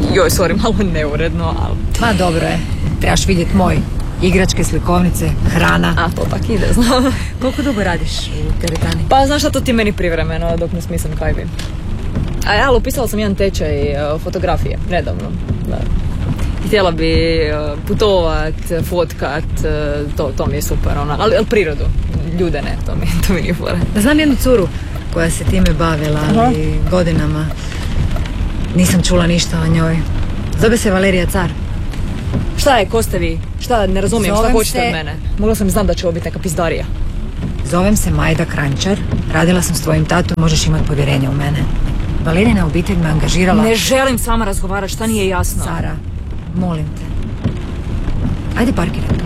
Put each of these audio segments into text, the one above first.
Joj, sorry, malo neuredno, ali... Ma dobro je, trebaš vidjeti moj. Igračke, slikovnice, hrana. A, to tak ide, znam. Koliko dugo radiš u teretani? Pa, znaš šta, to ti meni privremeno, dok ne smislim kaj bi. Ali upisala sam jedan tečaj fotografije, nedavno. Da. Htjela bi putovat, fotkat, to mi je super, ali prirodu, ljude ne, to mi nije fora. Znam jednu curu koja se time bavila, ali godinama nisam čula ništa o njoj. Zove se Valerija Car. Šta je, ko ste vi? Šta, ne razumijem, šta hoćete od mene? Mogla sam znam da će ovo biti neka pizdarija. Zovem se Majda Kranjčar, radila sam s tvojim tatom, možeš imati povjerenje u mene. Valerina obitelj me angažirala... Ne želim s vama razgovarati, šta nije jasno? Sara, molim te. Ajde parkiraj tu.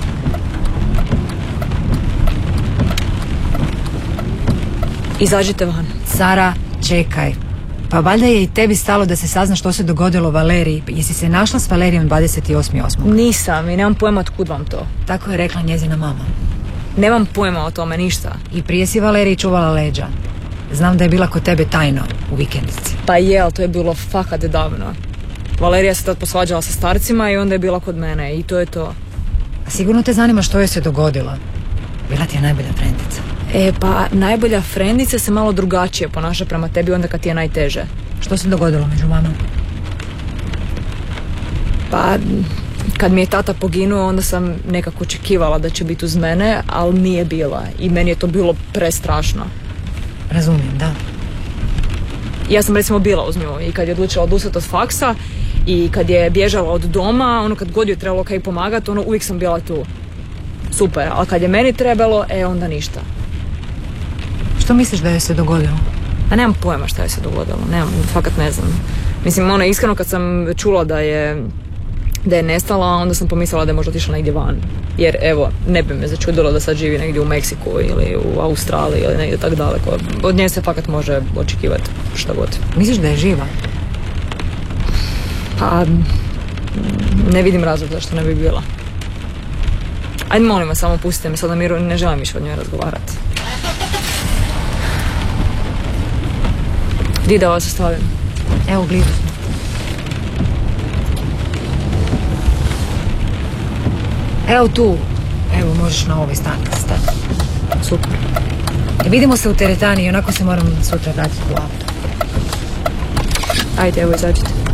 Izađite van. Sara, čekaj. Pa valjda je i tebi stalo da se sazna što se dogodilo Valeriji. Jesi se našla s Valerijom 28.8. Nisam i nemam pojma otkud vam to. Tako je rekla njezina mama. Nemam pojma o tome, ništa. I prije si Valeriji čuvala leđa. Znam da je bila kod tebe tajno u vikendici. Pa je, ali to je bilo fakat davno. Valerija se tad posvađala sa starcima i onda je bila kod mene i to je to. A sigurno te zanima što je se dogodilo. Bila ti je najbolja frendica. Pa najbolja frendica se malo drugačije ponaša prema tebi onda kad ti je najteže. Što se dogodilo među vama? Pa kad mi je tata poginuo onda sam nekako očekivala da će biti uz mene, ali nije bila i meni je to bilo prestrašno. Razumijem, da. Ja sam recimo bila uz nju i kad je odlučila odustati od faksa i kad je bježala od doma, ono kad god je trebalo kaj pomagati, ono uvijek sam bila tu. Super, ali kad je meni trebalo, onda ništa. Što misliš da je se dogodilo? A nemam pojma šta je se dogodilo, fakat ne znam. Mislim, iskreno kad sam čula da je nestala, onda sam pomislila da je možda otišla negdje van. Jer evo, ne bi me začudilo da sad živi negdje u Meksiku ili u Australiji ili negdje tak daleko. Od nje se fakat može očekivati šta god. Misliš da je živa? Pa, ne vidim razlog zašto ne bi bila. Ajde, molim vas, samo pustite me sad na miru, ne želim više od njoj razgovarati. Gdje da vas ostavim? Evo, blizu smo. Evo tu. Evo, možeš na ovoj stanici stati. Super. Vidimo se u teretani i onako se moram sutra vratiti u auto. Ajde, evo, izađite.